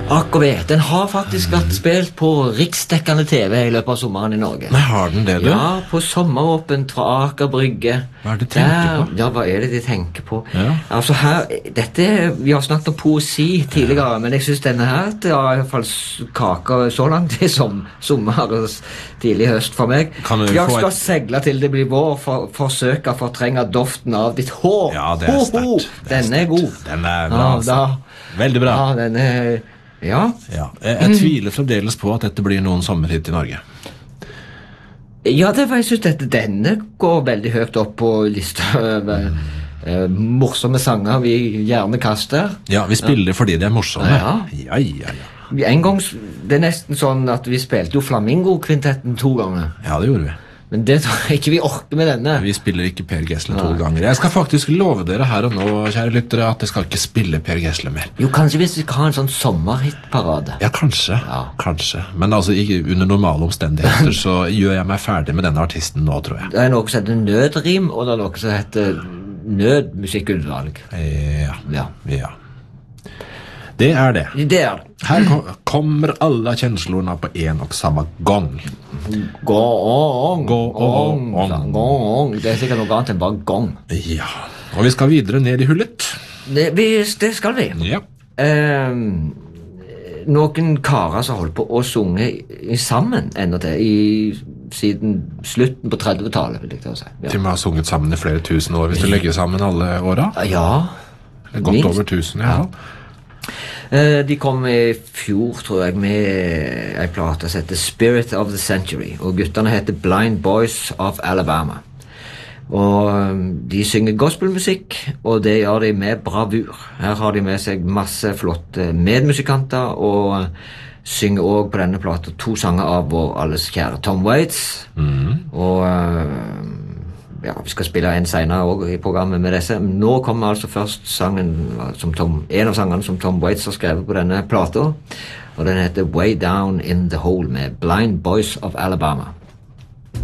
Akkurat, den har faktisk vært spilt på riksdekkende TV I løpet av sommeren I Norge. Nei, har den det, du? Ja, på sommeråpent fra Aker Brygge. Hva de tenker på? Ja, hva det de tenker på? Ja. Altså her, vi har snakket om poesi tidligere, men jeg synes denne her, det har I hvert fall kaker så langt I sommer og tidlig høst for meg. Jeg skal segle til det blir vår, forsøke å fortrenge doften av ditt hår. Ja, det sterkt. Den god. Den bra, altså. Veldig bra. Ja, den Ja. Jeg tviler fremdeles på at dette blir noen sommerhit I Norge. Ja, jeg synes denne går veldig høyt opp på lista over morsomme sanger vi gjerne kaster. Ja, vi spiller fordi de morsomme. Ja. Ja. En gang, det nesten sånn at vi spilte jo Flamingo-kvintetten 2 ganger. Ja, det gjorde vi. Men det tror jeg ikke vi orker med denne. Vi spiller ikke Per Gessle 2 ganger. Jeg skal faktisk love dere her og nå, kjære lyttere, at jeg skal ikke spille Per Gessle mer. Jo, kanskje hvis vi kan ha en sånn sommerhitparade. Ja, kanskje. Men altså, under normale omstendigheter så gjør jeg meg ferdig med denne artisten nå, tror jeg. Det noe som heter nødrim, og det noe som heter nødmusikkutvalg. Ja. Det det. Det Her kommer alla känslorna på en och samma gång. Gång. Det sikkert noe annet enn bare gong. Ja, og vi skal videre ned I hullet. Det skal vi. Ja. Noen karer som holdt på å sunge sammen enda til siden slutten på 30-tallet, vil jeg si. Til vi har sunget sammen I flere tusen år, hvis du legger sammen alle åra? Ja. Godt over 1000, ja. De kom I fjor, tror jeg, med en plate som heter Spirit of the Century, og gutterne heter Blind Boys of Alabama. Og de synger gospelmusikk, og det gjør de med bravur. Her har de med seg masse flotte medmusikanter, og synger også på denne plata 2 sanger av vår alles kjære Tom Waits. Og vi skal spille en senere også I programmet med disse. Nå kommer altså først sangen en av sangene som Tom Waits har skrevet på denne plata, og den heter Way Down in the Hole med Blind Boys of Alabama.